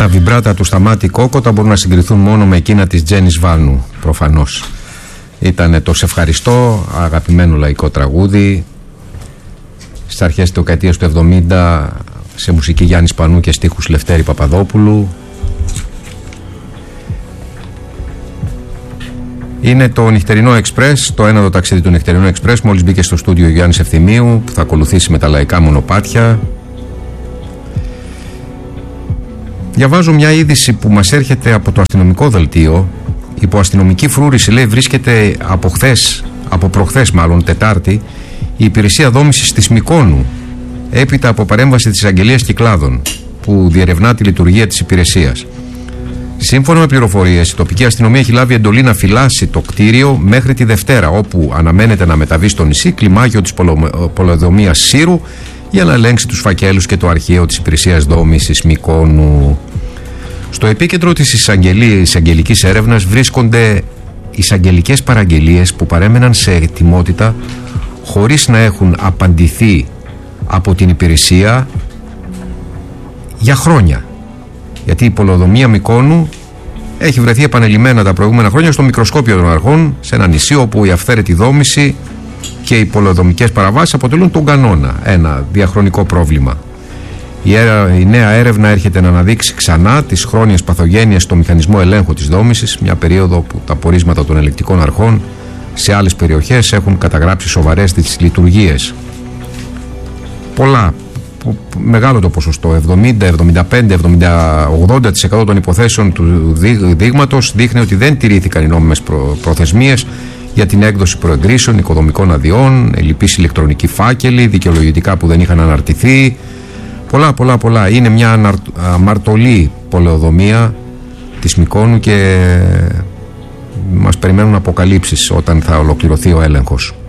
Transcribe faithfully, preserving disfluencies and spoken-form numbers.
βιμπράτα του Σταμάτη Κόκοτα μπορούν να συγκριθούν μόνο με εκείνα της Τζένις Βάνου, προφανώς. Ήτανε το «Σε ευχαριστώ», αγαπημένο λαϊκό τραγούδι, στις αρχές της δεκαετίας του εβδομήντα, σε μουσική Γιάννη Πανού και στίχους Λευτέρη Παπαδόπουλου. Είναι το Νυχτερινό Εξπρές, το ένατο ταξίδι του Νυχτερινού Εξπρές. Μόλις μπήκε στο στούντιο ο Γιάννης Ευθυμίου, που θα ακολουθήσει με τα λαϊκά μονοπάτια. Διαβάζω μια είδηση που μας έρχεται από το αστυνομικό δελτίο. Υπό αστυνομική φρούρηση, λέει, βρίσκεται από χθες, από προχθές μάλλον, Τετάρτη, η υπηρεσία δόμησης της Μυκόνου, έπειτα από παρέμβαση της Αγγελίας Κυκλάδων, που διερευνά τη λειτουργία της υπηρεσίας. Σύμφωνα με πληροφορίες, η τοπική αστυνομία έχει λάβει εντολή να φυλάσει το κτίριο μέχρι τη Δευτέρα, όπου αναμένεται να μεταβεί στο νησί κλιμάκιο της πολεοδομίας Σύρου για να ελέγξει τους φακέλους και το αρχείο της υπηρεσίας δόμησης Μυκόνου. Στο επίκεντρο της εισαγγελικής έρευνας βρίσκονται εισαγγελικές παραγγελίες που παρέμεναν σε ετοιμότητα χωρίς να έχουν απαντηθεί από την υπηρεσία για χρόνια. Γιατί η πολεοδομία Μυκόνου έχει βρεθεί επανελειμμένα τα προηγούμενα χρόνια στο μικροσκόπιο των αρχών, σε ένα νησί όπου η αυθαίρετη δόμηση και οι πολεοδομικές παραβάσεις αποτελούν τον κανόνα, ένα διαχρονικό πρόβλημα. Η, η νέα έρευνα έρχεται να αναδείξει ξανά τις χρόνιες παθογένειες στο μηχανισμό ελέγχου της δόμησης, μια περίοδο που τα πορίσματα των ελεγκτικών αρχών σε άλλες περιοχές έχουν καταγράψει σοβαρές τις λειτουργίες. Πολλά, μεγάλο το ποσοστό, εβδομήντα, εβδομήντα πέντε, εβδομήντα, ογδόντα τοις εκατό των υποθέσεων του δείγματος δείχνει ότι δεν τηρήθηκαν οι νόμιμες προ, προθεσμίες για την έκδοση προεγκρίσεων, οικοδομικών αδειών, ελλειπείς ηλεκτρονικοί φάκελοι, δικαιολογητικά που δεν είχαν αναρτηθεί. Πολλά, πολλά, πολλά. Είναι μια αμαρτωλή πολεοδομία της Μυκόνου και μας περιμένουν αποκαλύψεις όταν θα ολοκληρωθεί ο έλεγχος.